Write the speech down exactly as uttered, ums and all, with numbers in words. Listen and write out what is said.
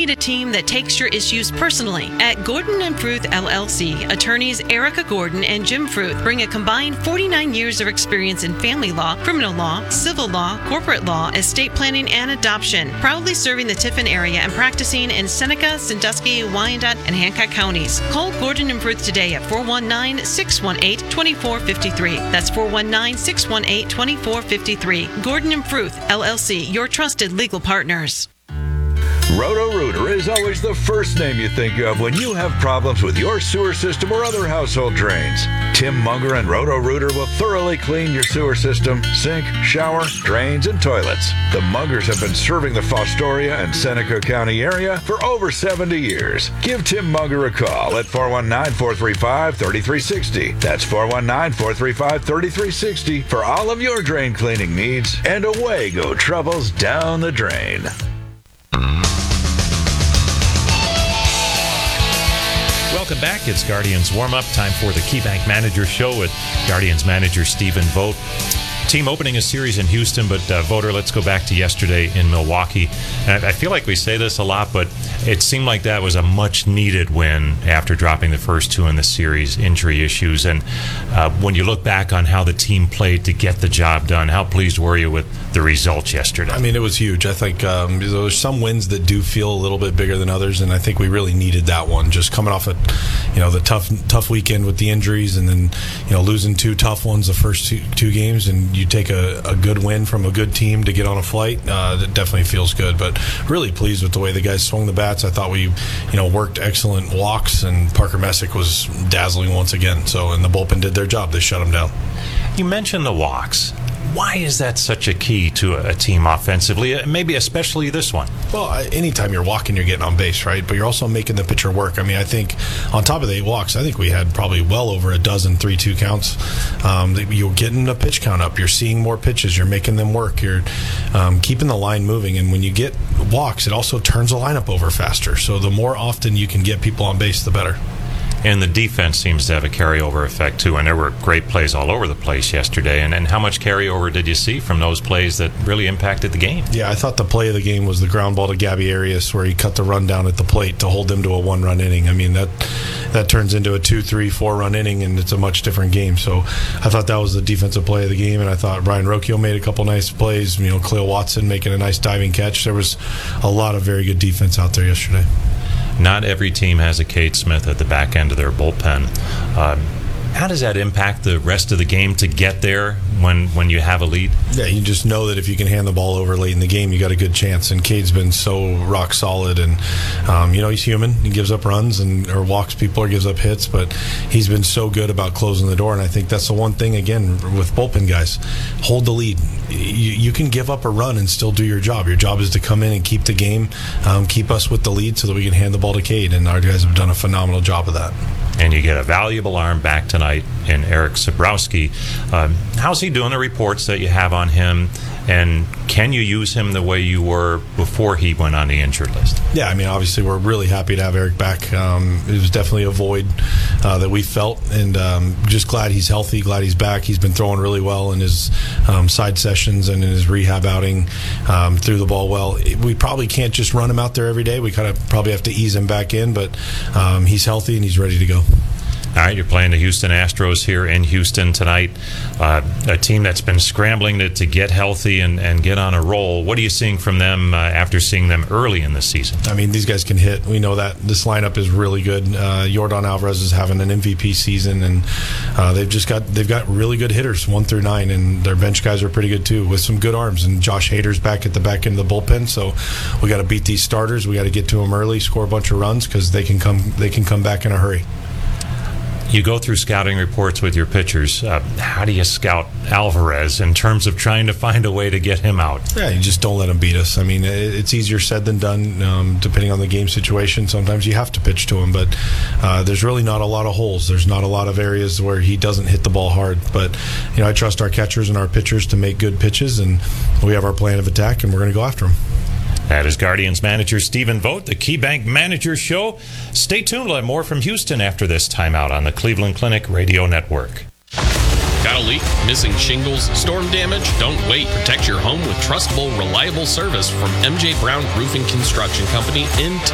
need a team that takes your issues personally. At Gordon and Fruth L L C, attorneys Erica Gordon and Jim Fruth bring a combined forty-nine years of experience in family law, criminal law, civil law, corporate law, estate planning, and adoption, proudly serving the Tiffin area and practicing in Seneca, Sandusky, Wyandotte, and Hancock counties. Call Gordon and Fruth today at four one nine, six one eight, two four five three. That's four one nine, six one eight, two four five three. Gordon and Fruth L L C, your trusted legal partners. Roto-Rooter is always the first name you think of when you have problems with your sewer system or other household drains. Tim Munger and Roto-Rooter will thoroughly clean your sewer system, sink, shower, drains, and toilets. The Mungers have been serving the Fostoria and Seneca County area for over seventy years. Give Tim Munger a call at four one nine, four three five, three three six zero. That's four one nine, four three five, three three six zero for all of your drain cleaning needs, and away go troubles down the drain. Welcome back. It's Guardians warm-up. Time for the KeyBank Manager Show with Guardians manager Stephen Vogt. Team opening a series in Houston, but uh, Voter, let's go back to yesterday in Milwaukee. And I, I feel like we say this a lot, but it seemed like that was a much-needed win after dropping the first two in the series, injury issues. And uh, when you look back on how the team played to get the job done, how pleased were you with the results yesterday? I mean, it was huge. I think um, there's some wins that do feel a little bit bigger than others, and I think we really needed that one. Just coming off a, you know, the tough tough weekend with the injuries, and then you know losing two tough ones the first two, two games, and you take a, a good win from a good team to get on a flight. Uh, that definitely feels good. But really pleased with the way the guys swung the bats. I thought we, you know, worked excellent walks, and Parker Messick was dazzling once again. So, and the bullpen did their job. They shut him down. You mentioned the walks. Why is that such a key to a team offensively, maybe especially this one? Well, anytime you're walking, you're getting on base, right? But you're also making the pitcher work. I mean, I think on top of the eight walks, I think we had probably well over a dozen three two counts. Um, you're getting a pitch count up. You're seeing more pitches. You're making them work. You're um, keeping the line moving. And when you get walks, it also turns the lineup over faster. So the more often you can get people on base, the better. And the defense seems to have a carryover effect, too. And there were great plays all over the place yesterday. And, and how much carryover did you see from those plays that really impacted the game? Yeah, I thought the play of the game was the ground ball to Gabby Arias, where he cut the run down at the plate to hold them to a one-run inning. I mean, that that turns into a two, three, four-run inning, and it's a much different game. So I thought that was the defensive play of the game. And I thought Ryan Rocchio made a couple nice plays. You know, Cleo Watson making a nice diving catch. There was a lot of very good defense out there yesterday. Not every team has a Cade Smith at the back end of their bullpen. Uh, how does that impact the rest of the game to get there when, when you have a lead? Yeah, you just know that if you can hand the ball over late in the game, you got a good chance. And Cade's been so rock solid, and um, you know he's human. He gives up runs and or walks people or gives up hits, but he's been so good about closing the door. And I think that's the one thing again with bullpen guys: hold the lead. You, you can give up a run and still do your job. Your job is to come in and keep the game, um, keep us with the lead, so that we can hand the ball to Cade. And our guys have done a phenomenal job of that. And you get a valuable arm back tonight in Eric Sabrowski. Um, how's he doing? The reports that you have on him, and can you use him the way you were before he went on the injured list? Yeah, I mean, obviously we're really happy to have Eric back. Um, it was definitely a void uh, that we felt, and um, just glad he's healthy, glad he's back. He's been throwing really well in his um, side sessions and in his rehab outing, um, threw the ball well. We probably can't just run him out there every day. We kind of probably have to ease him back in, but um, he's healthy and he's ready to go. All right, you're playing the Houston Astros here in Houston tonight, uh, a team that's been scrambling to, to get healthy and, and get on a roll. What are you seeing from them uh, after seeing them early in the season? I mean, these guys can hit. We know that. This lineup is really good. Uh, Yordan Alvarez is having an M V P season, and uh, they've just got they've got really good hitters, one through nine, and their bench guys are pretty good too, with some good arms. And Josh Hader's back at the back end of the bullpen, so we got to beat these starters. We got to get to them early, score a bunch of runs, because they can come they can come back in a hurry. You go through scouting reports with your pitchers. Uh, how do you scout Alvarez in terms of trying to find a way to get him out? Yeah, you just don't let him beat us. I mean, it's easier said than done, um, depending on the game situation. Sometimes you have to pitch to him, but uh, there's really not a lot of holes. There's not a lot of areas where he doesn't hit the ball hard. But, you know, I trust our catchers and our pitchers to make good pitches, and we have our plan of attack, and we're going to go after him. That is Guardians manager Stephen Vogt, the KeyBank Manager Show. Stay tuned. We'll have more from Houston after this timeout on the Cleveland Clinic Radio Network. Got a leak, missing shingles, storm damage? Don't wait. Protect your home with trustable, reliable service from M J Brown Roofing Construction Company in